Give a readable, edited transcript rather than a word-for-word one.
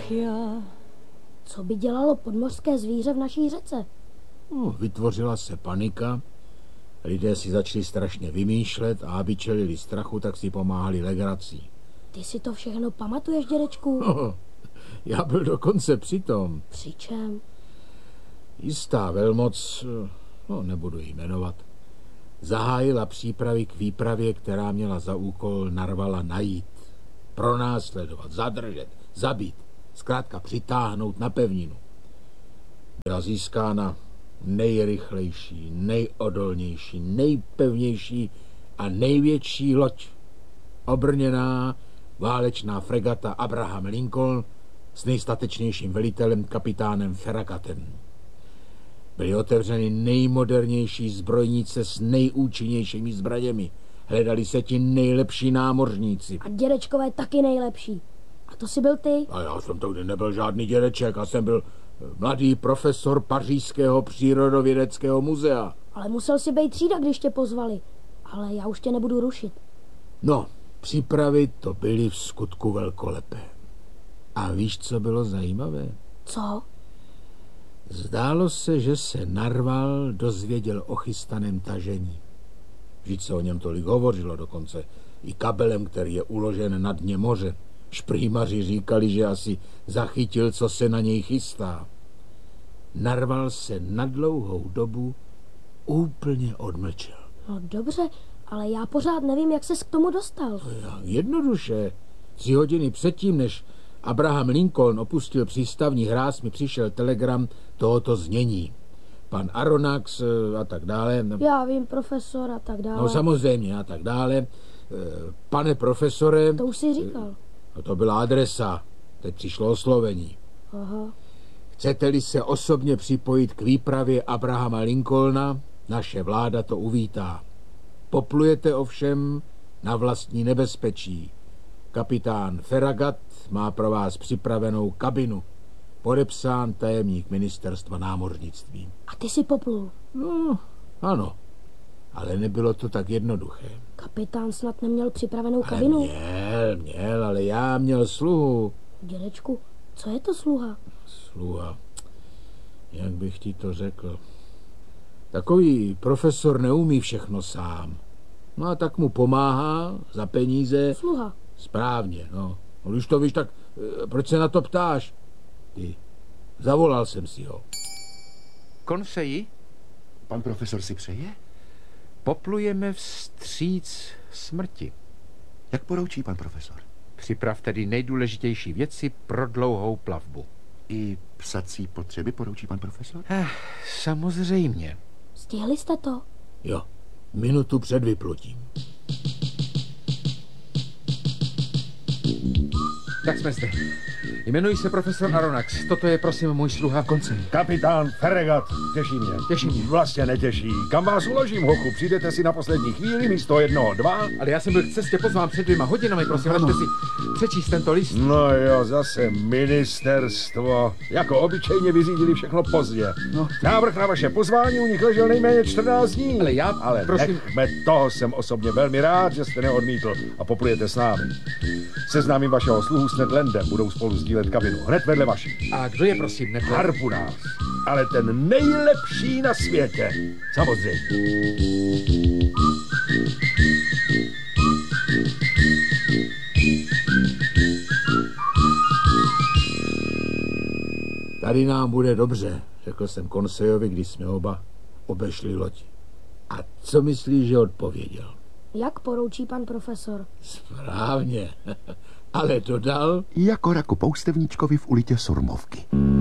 Ach já. Co by dělalo podmořské zvíře v naší řece? No, vytvořila se panika, lidé si začali strašně vymýšlet a aby čelili strachu, tak si pomáhali legrací. Ty si to všechno pamatuješ, dědečku? No, já byl dokonce přitom. Při čem? Jistá velmoc, no nebudu ji jmenovat, zahájila přípravy k výpravě, která měla za úkol Narvala najít, pronásledovat, zadržet, zabít, zkrátka přitáhnout na pevninu. Byla získána nejrychlejší, nejodolnější, nejpevnější a největší loď. Obrněná válečná fregata Abraham Lincoln s nejstatečnějším velitelem kapitánem Farragatem. Byly otevřeny nejmodernější zbrojnice s nejúčinnějšími zbraněmi. Hledali se ti nejlepší námořníci. A dědečkové taky nejlepší. A to jsi byl ty? A já jsem to nebyl žádný dědeček, já jsem byl mladý profesor Pařížského přírodovědeckého muzea. Ale musel si být třída, když tě pozvali. Ale já už tě nebudu rušit. No, přípravy to byly v skutku velkolepé. A víš, co bylo zajímavé? Co? Zdálo se, že se Narval dozvěděl o chystaném tažení. Vždyť se o něm tolik hovořilo, dokonce i kabelem, který je uložen na dně moře. Šprýmaři říkali, že asi zachytil, co se na něj chystá. Narval se na dlouhou dobu úplně odmlčel. No dobře, ale já pořád nevím, jak ses k tomu dostal. Jednoduše. 3 hodiny předtím, než Abraham Lincoln opustil přístavní hráz, mi přišel telegram tohoto znění. Pan Aronnax a tak dále. Já vím, profesor a tak dále. No samozřejmě a tak dále. Pane profesore... To už jsi říkal. No to byla adresa. Teď přišlo oslovení. Aha. Chcete-li se osobně připojit k výpravě Abrahama Lincolna, naše vláda to uvítá. Poplujete ovšem na vlastní nebezpečí. Kapitán Farragut má pro vás připravenou kabinu. Podepsán tajemník ministerstva námořnictví. A ty si poplul? No, ano. Ale nebylo to tak jednoduché. Kapitán snad neměl připravenou kabinu? Měl, ale já měl sluhu. Dědečku, co je to sluha? Sluha. Jak bych ti to řekl? Takový profesor neumí všechno sám. No a tak mu pomáhá za peníze. Sluha. Správně, no. No když to víš, tak proč se na to ptáš? Ty, zavolal jsem si ho. Konseji? Pan profesor si přeje? Poplujeme vstříc smrti. Jak poroučí pan profesor? Připrav tedy nejdůležitější věci pro dlouhou plavbu. I psací potřeby poroučí pan profesor? Samozřejmě. Stihli jste to? Jo, minutu před vyplutím. Tak jsme zde. Jmenuji se profesor Aronnax. Toto je, prosím, můj sluha Koncej. Kapitán Farragut, těší mě. Těší mě. Vlastně netěší. Kam vás uložím, hochu? Přijdete si na poslední chvíli místo 1, 2? Ale já jsem byl k cestě pozván před 2 hodinami, prosím, ležte si přečíst tento list. No jo, zase ministerstvo. Jako obyčejně vyřídili všechno pozdě. No. Návrh na vaše pozvání u nich ležel nejméně 14 dní. Ale prosím... nechme toho, jsem osobně velmi rád, že jste neodmítl a poplujete s námi. Seznámím vašeho sluhu s Ned Landem, budou spolu sdílet kabinu. Hned vedle vaší. A kdo je, prosím, Ned Land? Harpunář. Ale ten nejlepší na světě. Samozřejmě. Tady nám bude dobře, řekl jsem Konsejovi, když jsme oba obešli loď. A co myslíš, že odpověděl? Jak poroučí pan profesor? Správně, ale dodal... Jako raku poustevníčkovi v ulitě Surmovky.